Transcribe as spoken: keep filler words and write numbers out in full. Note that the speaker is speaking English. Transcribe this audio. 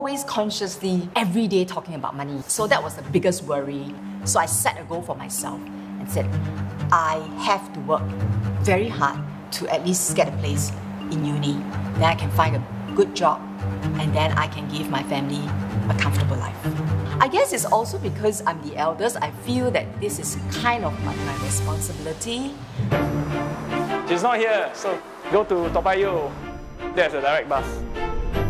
Always consciously, every day talking about money. So that was the biggest worry. So I set a goal for myself and said, I have to work very hard to at least get a place in uni. Then I can find a good job and then I can give my family a comfortable life. I guess it's also because I'm the eldest, I feel that this is kind of my, my responsibility. She's not here, so go to Toa Payoh. There's a direct bus.